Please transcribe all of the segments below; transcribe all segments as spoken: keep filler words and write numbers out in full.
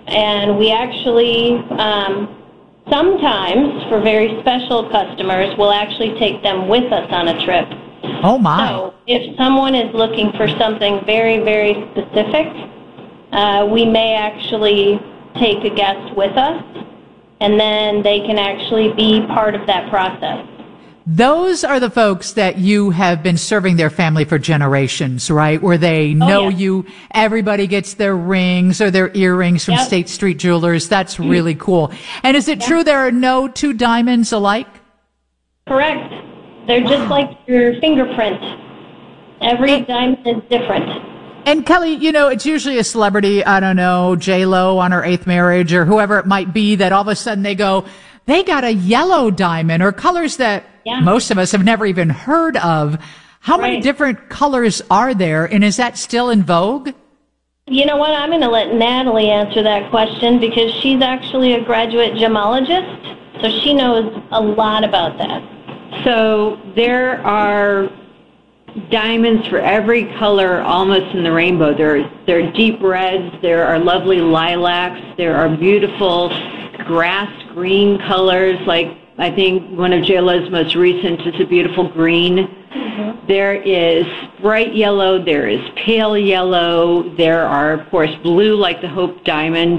And we actually, um, sometimes, for very special customers, we'll actually take them with us on a trip. Oh, my. So if someone is looking for something very, very specific, uh, we may actually take a guest with us, and then they can actually be part of that process. Those are the folks that you have been serving their family for generations, right? Where they know oh, yeah. you, everybody gets their rings or their earrings from yep. State Street Jewelers. That's really cool. And is it yeah. true there are no two diamonds alike? Correct. They're wow. just like your fingerprint. Every and, diamond is different. And Kelly, you know, it's usually a celebrity, I don't know, J-Lo on her eighth marriage or whoever it might be, that all of a sudden they go, they got a yellow diamond, or colors that yeah. most of us have never even heard of. How right. many different colors are there, and is that still in vogue? You know what? I'm going to let Natalie answer that question because she's actually a graduate gemologist, so she knows a lot about that. So there are diamonds for every color almost in the rainbow. There are, there are deep reds, there are lovely lilacs, there are beautiful grass green colors, like I think one of JLo's most recent is a beautiful green. Mm-hmm. There is bright yellow, there is pale yellow, there are, of course, blue like the Hope Diamond.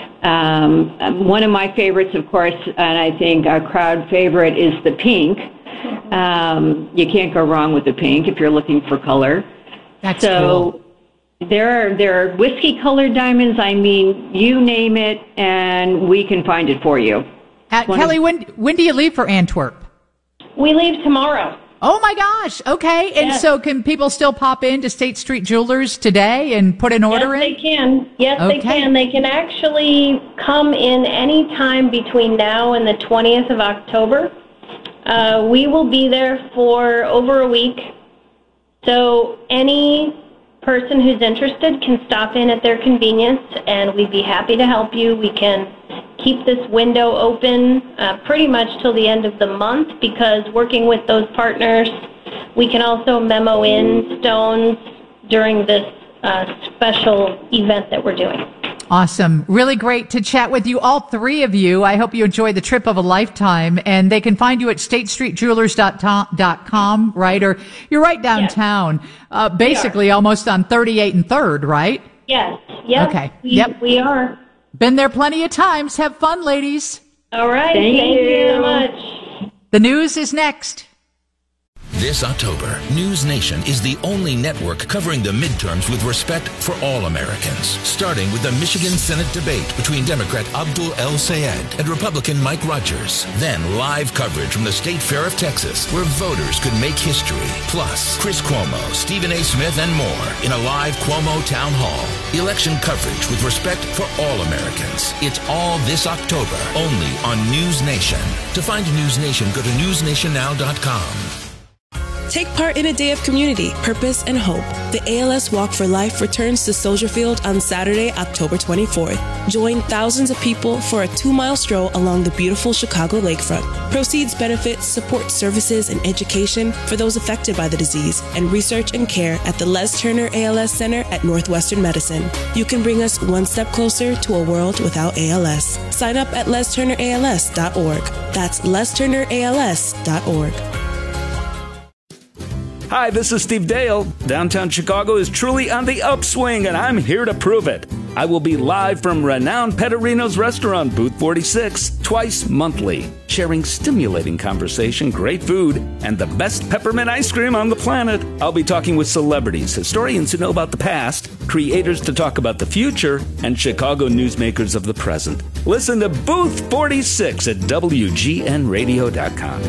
Um, one of my favorites, of course, and I think a crowd favorite, is the pink. Mm-hmm. Um, you can't go wrong with the pink if you're looking for color. That's so, cool. There are, there are whiskey-colored diamonds. I mean, you name it, and we can find it for you. Uh, Kelly, of, when when do you leave for Antwerp? We leave tomorrow. Oh, my gosh. Okay. And yes. so can people still pop into State Street Jewelers today and put an order yes, in? Yes, they can. Yes, okay. they can. They can actually come in any time between now and the twentieth of October. Uh, we will be there for over a week. So any person who's interested can stop in at their convenience, and we'd be happy to help you. We can keep this window open uh, pretty much till the end of the month, because working with those partners, we can also memo in stones during this uh, special event that we're doing. Awesome. Really great to chat with you, all three of you. I hope you enjoy the trip of a lifetime, and they can find you at state street jewelers dot com, right? Or you're right downtown, yes. uh, basically almost on thirty-eight and third, right? Yes. Yes. Okay. We, yep. we are. Been there plenty of times. Have fun, ladies. All right. Thank, Thank you. you so much. The news is next. This October, News Nation is the only network covering the midterms with respect for all Americans, starting with the Michigan Senate debate between Democrat Abdul El-Sayed and Republican Mike Rogers. Then live coverage from the State Fair of Texas, where voters could make history. Plus, Chris Cuomo, Stephen A. Smith, and more in a live Cuomo Town Hall. Election coverage with respect for all Americans. It's all this October, only on News Nation. To find News Nation, go to news nation now dot com. Take part in a day of community, purpose, and hope. The A L S Walk for Life returns to Soldier Field on Saturday, October twenty-fourth. Join thousands of people for a two-mile stroll along the beautiful Chicago lakefront. Proceeds benefit support services and education for those affected by the disease, and research and care at the Les Turner A L S Center at Northwestern Medicine. You can bring us one step closer to a world without A L S. Sign up at les turner a l s dot org. That's les turner a l s dot org. Hi, this is Steve Dale. Downtown Chicago is truly on the upswing, and I'm here to prove it. I will be live from renowned Petterino's restaurant, Booth forty-six, twice monthly, sharing stimulating conversation, great food, and the best peppermint ice cream on the planet. I'll be talking with celebrities, historians who know about the past, creators to talk about the future, and Chicago newsmakers of the present. Listen to Booth forty-six at W G N radio dot com.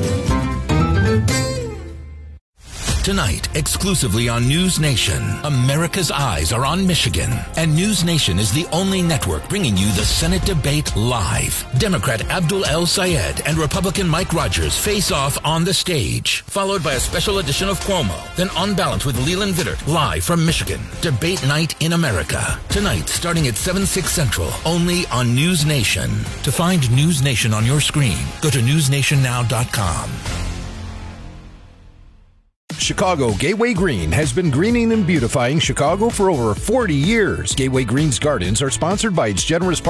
Tonight, exclusively on News Nation, America's eyes are on Michigan, and News Nation is the only network bringing you the Senate debate live. Democrat Abdul El-Sayed and Republican Mike Rogers face off on the stage, followed by a special edition of Cuomo, then On Balance with Leland Vittert, live from Michigan. Debate night in America. Tonight, starting at seven, six Central, only on News Nation. To find News Nation on your screen, go to news nation now dot com. Chicago Gateway Green has been greening and beautifying Chicago for over forty years. Gateway Green's gardens are sponsored by its generous